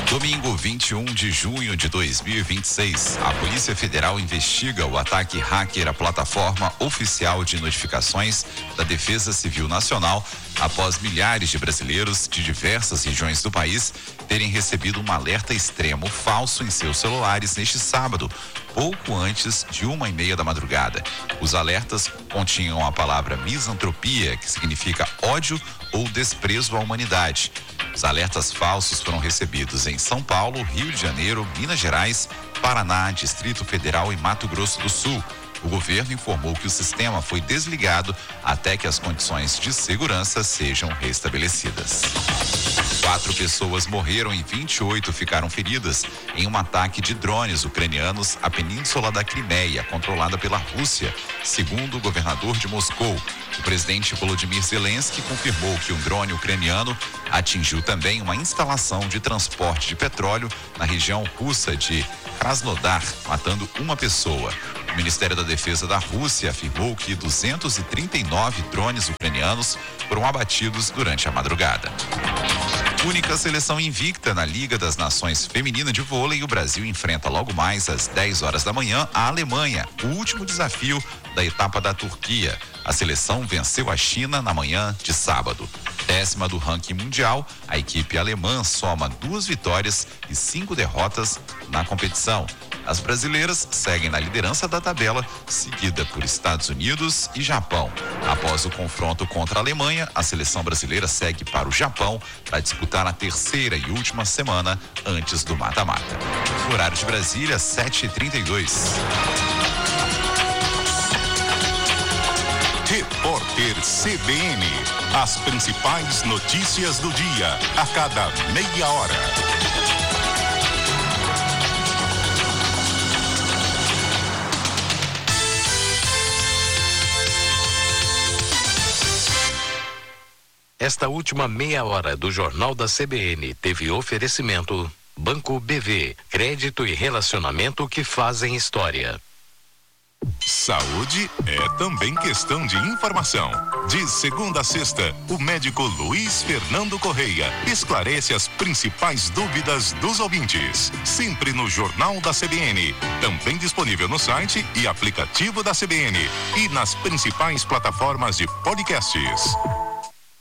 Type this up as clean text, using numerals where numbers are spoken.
Domingo, 21 de junho de 2026, a Polícia Federal investiga o ataque hacker à plataforma oficial de notificações da Defesa Civil Nacional após milhares de brasileiros de diversas regiões do país terem recebido um alerta extremo falso em seus celulares neste sábado, pouco antes de 1h30 da madrugada. Os alertas continham a palavra misantropia, que significa ódio ou desprezo à humanidade. Os alertas falsos foram recebidos em São Paulo, Rio de Janeiro, Minas Gerais, Paraná, Distrito Federal e Mato Grosso do Sul. O governo informou que o sistema foi desligado até que as condições de segurança sejam restabelecidas. 4 pessoas morreram e 28 ficaram feridas em um ataque de drones ucranianos à península da Crimeia, controlada pela Rússia, segundo o governador de Moscou. O presidente Volodymyr Zelensky confirmou que um drone ucraniano atingiu também uma instalação de transporte de petróleo na região russa de Krasnodar, matando uma pessoa. O Ministério da Defesa da Rússia afirmou que 239 drones ucranianos foram abatidos durante a madrugada. Única seleção invicta na Liga das Nações Feminina de Vôlei, o Brasil enfrenta logo mais às 10 horas da manhã a Alemanha, o último desafio da etapa da Turquia. A seleção venceu a China na manhã de sábado. 10ª do ranking mundial, a equipe alemã soma 2 vitórias e 5 derrotas na competição. As brasileiras seguem na liderança da tabela, seguida por Estados Unidos e Japão. Após o confronto contra a Alemanha, a seleção brasileira segue para o Japão para disputar a 3ª e última semana antes do mata-mata. Horário de Brasília, 7h32. Repórter CBN. As principais notícias do dia, a cada meia hora. Esta última meia hora do Jornal da CBN teve oferecimento Banco BV, crédito e relacionamento que fazem história. Saúde é também questão de informação. De segunda a sexta, o médico Luiz Fernando Correia esclarece as principais dúvidas dos ouvintes. Sempre no Jornal da CBN. Também disponível no site e aplicativo da CBN. E nas principais plataformas de podcasts.